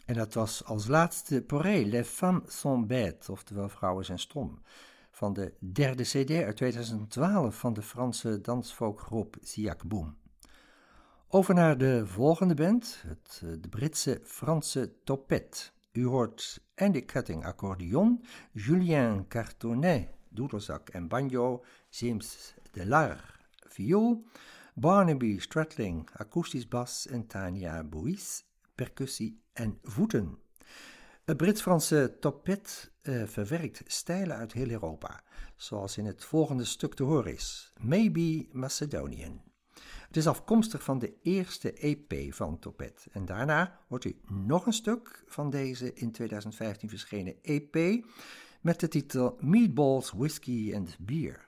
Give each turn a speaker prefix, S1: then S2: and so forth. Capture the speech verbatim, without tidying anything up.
S1: En dat was als laatste Poré, Les femmes sont bêtes, oftewel Vrouwen zijn stom, van de derde cd uit tweeduizend twaalf van de Franse dansfolkgroep Siak Boom. Over naar de volgende band, het, de Britse Franse Topette. U hoort Andy Cutting accordeon, Julien Cartonnet doedelzak en banjo, James Delarue viool, Barnaby Stradling akoestisch bas en Tania Bouis percussie en voeten. Het Brits-Franse Topette uh, verwerkt stijlen uit heel Europa, zoals in het volgende stuk te horen is, Maybe Macedonian. Het is afkomstig van de eerste E P van Topette en daarna hoort u nog een stuk van deze in tweeduizend vijftien verschenen E P met de titel Meatballs, Whiskey and Beer.